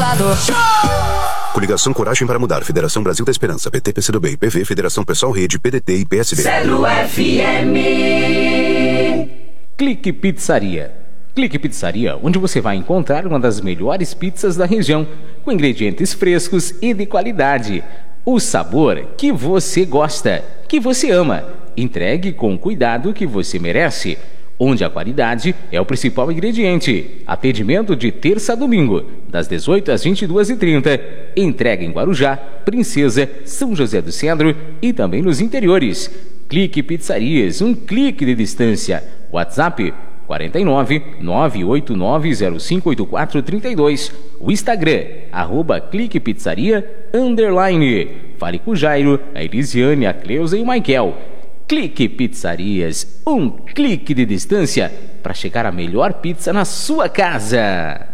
lado. Coligação Coragem para Mudar, Federação Brasil da Esperança, PT, PCdoB, PV, Federação Pessoal Rede, PDT e PSD. Zero FM. Clique Pizzaria. Clique Pizzaria, onde você vai encontrar uma das melhores pizzas da região, com ingredientes frescos e de qualidade. O sabor que você gosta, que você ama. Entregue com o cuidado que você merece, onde a qualidade é o principal ingrediente. Atendimento de terça a domingo, das 18 às 22h30. Entrega em Guarujá, Princesa, São José do Cedro e também nos interiores. Clique Pizzarias, um clique de distância. WhatsApp 49 989058432. O Instagram, @Clique Pizzaria, _. Fale com o Jairo, a Elisiane, a Cleusa e o Michael. Clique Pizzarias, um clique de distância para chegar a melhor pizza na sua casa.